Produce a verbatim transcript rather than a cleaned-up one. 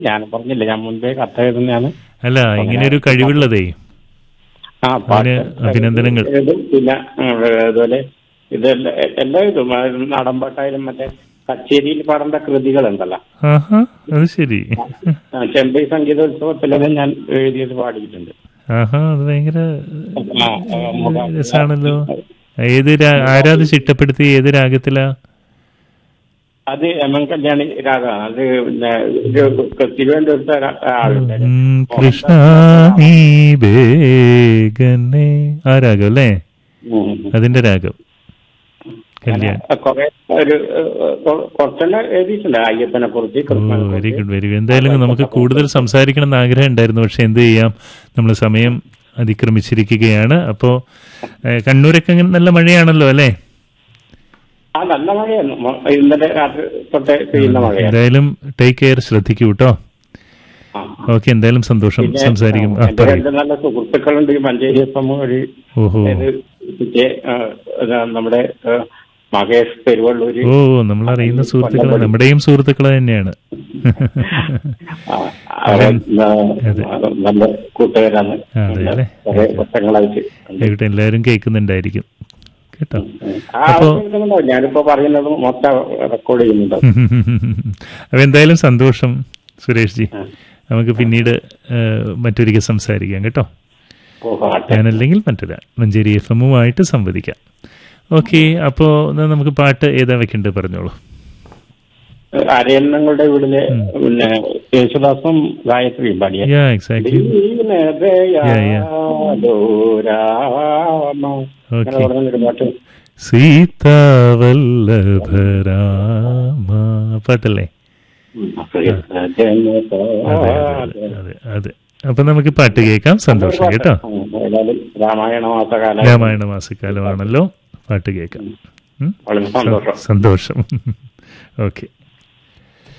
ഞാൻ പറഞ്ഞില്ല, ഞാൻ മുൻപേ കത്ത് എഴുതുന്നതാണ്. അല്ല, ഇങ്ങനെ ഒരു കഴിവുള്ളതേ ആ അതിന് അഭിനന്ദനങ്ങൾ. പിന്നെ അതുപോലെ ഇതെല്ലാം എല്ലാം ഇതും നാടൻപാട്ടായാലും മറ്റേ കച്ചേരിയിൽ പാടേണ്ട കൃതികളുണ്ടല്ലോ. അത് ശരി. ചെമ്പൈ സംഗീതോത്സവത്തിലൊക്കെ ഞാൻ എഴുതിയത് പാടിയിട്ടുണ്ട്. ആഹാ, അത് ഭയങ്കര രസാണല്ലോ. ഏത് ആരാത് ചിട്ടപ്പെടുത്തി, ഏത് രാഗത്തിലാ? അത് എം എൻ കല്യാണി രാഗമാണ്. അത് പിന്നെ തിരുവനന്തപുരത്തെ ആളുണ്ട്, കൃഷ്ണ ആ രാഗം അല്ലേ? അതിന്റെ രാഗം കൊറേ ഒരു കുറച്ചെല്ലാം എഴുതിയിട്ടുണ്ട് അയ്യപ്പനെ കുറിച്ച്. Very good very good. എന്തായാലും നമുക്ക് കൂടുതൽ സംസാരിക്കണം എന്ന് ആഗ്രഹം ഉണ്ടായിരുന്നു, പക്ഷെ എന്ത് ചെയ്യാം, നമ്മൾ സമയം അതിക്രമിച്ചിരിക്കുകയാണ്. അപ്പോ കണ്ണൂരൊക്കെ നല്ല മഴയാണല്ലോ അല്ലേ? ആ, നല്ല മഴയാണ്. ഇന്നലെ രാത്രി തൊട്ടേ പെയ്യുന്ന മഴയാണ്. എന്തായാലും ടേക്ക് കെയർ, ശ്രദ്ധിക്കൂ കേട്ടോ. ഓക്കെ, എന്തായാലും സന്തോഷം സംസാരിക്കും. നല്ല സുഹൃത്തുക്കളുണ്ട് മഞ്ചേരി എഫ് എം വഴി. ഓഹോ, നമ്മുടെ മഹേഷ് പെരുവള്ളൂര്. ഓ, നമ്മൾ അറിയുന്ന സുഹൃത്തുക്കൾ, നമ്മുടെയും സുഹൃത്തുക്കൾ തന്നെയാണ്. നല്ല കൂട്ടുകാരാണ്. അതെ അല്ലേ? വർഷങ്ങളായിട്ട് എല്ലാവരും കേൾക്കുന്നുണ്ടായിരിക്കും കേട്ടോ. ഞാനിപ്പോ പറയുന്നത് മൊത്തം റെക്കോർഡ് ചെയ്യുന്നുണ്ട്. അപ്പൊ എന്തായാലും സന്തോഷം സുരേഷ് ജി. നമുക്ക് പിന്നീട് മറ്റൊരിക്കൽ സംസാരിക്കാം കേട്ടോ. ഞാനല്ലെങ്കിൽ മറ്റൊരാൾ മഞ്ചേരി എഫ് എമ്മുമായിട്ട് സംവദിക്കാം. ഓക്കെ, അപ്പോ നമുക്ക് പാട്ട് ഏതാ വെക്കേണ്ടത് പറഞ്ഞോളൂ. അരയന്നങ്ങളുടെ വീടിലെ പിന്നെ യേശുദാസും ഗായത്രിയും പാടിയ പാട്ട് സീതാവല്ലഭരാമ പാട്ടല്ലേ? അതെ അതെ. അപ്പൊ നമുക്ക് പാട്ട് കേൾക്കാം. സന്തോഷം കേട്ടോ. രാമായണ മാസകാലം രാമായണ മാസക്കാലമാണല്ലോ. പാട്ട് കേൾക്കാം. സന്തോഷം. ഓക്കെ.